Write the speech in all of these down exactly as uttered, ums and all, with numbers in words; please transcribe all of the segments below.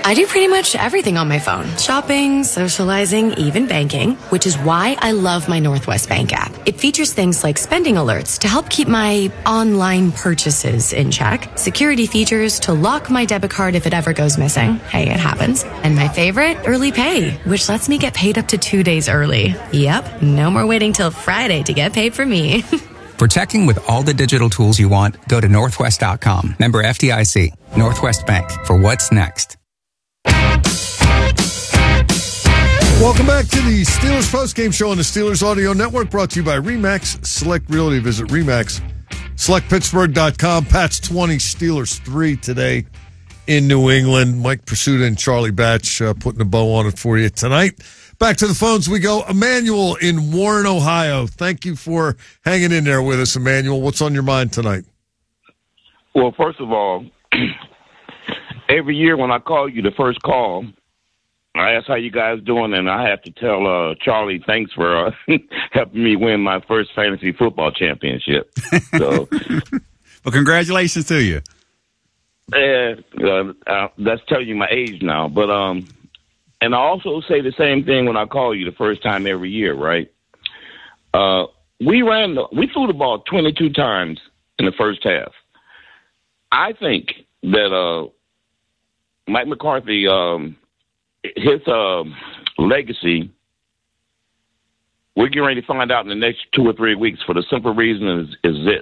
I do pretty much everything on my phone. Shopping, socializing, even banking, which is why I love my Northwest Bank app. It features things like spending alerts to help keep my online purchases in check, security features to lock my debit card if it ever goes missing. Hey, it happens. And my favorite, early pay, which lets me get paid up to two days early. Yep, no more waiting till Friday to get paid for me. For checking with all the digital tools you want, go to northwest dot com. Member F D I C. Northwest Bank. For what's next. Welcome back to the Steelers postgame show on the Steelers Audio Network, brought to you by RE/MAX Select Realty. Visit RE/MAX Select Pittsburgh dot com. Pats twenty, Steelers three today in New England. Mike Pursuta and Charlie Batch uh, putting a bow on it for you tonight. Back to the phones we go. Emmanuel in Warren, Ohio. Thank you for hanging in there with us, Emmanuel. What's on your mind tonight? Well, first of all, every year when I call you the first call, I ask how you guys doing, and I have to tell uh, Charlie thanks for uh, helping me win my first fantasy football championship. So, well, congratulations to you. Yeah, uh, uh, that's telling you my age now. But um, and I also say the same thing when I call you the first time every year, right? Uh, we ran, the, we threw the ball twenty-two times in the first half. I think that uh, Mike McCarthy. Um, His uh, legacy, we're getting ready to find out in the next two or three weeks for the simple reason is, is this.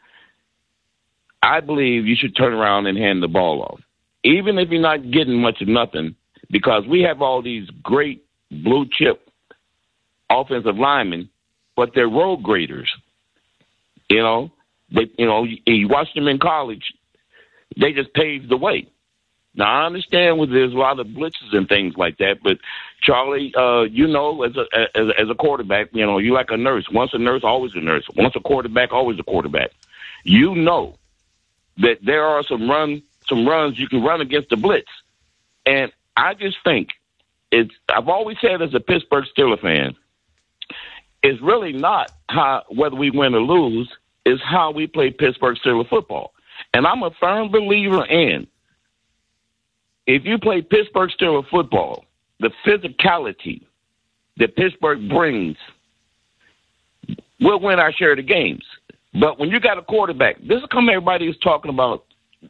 I believe you should turn around and hand the ball off, even if you're not getting much of nothing, because we have all these great blue-chip offensive linemen, but they're road graders. You know, they, you know, you, you watch them in college, they just paved the way. Now, I understand with there's a lot of blitzes and things like that, but Charlie, uh, you know, as a, as a as a quarterback, you know, you're like a nurse. Once a nurse, always a nurse. Once a quarterback, always a quarterback. You know that there are some run some runs you can run against the blitz, and I just think it's. I've always said as a Pittsburgh Steelers fan, it's really not how whether we win or lose, is how we play Pittsburgh Steelers football, and I'm a firm believer in. If you play Pittsburgh Steelers football, the physicality that Pittsburgh brings, we'll win our share of the games. But when you got a quarterback, this is come everybody is talking about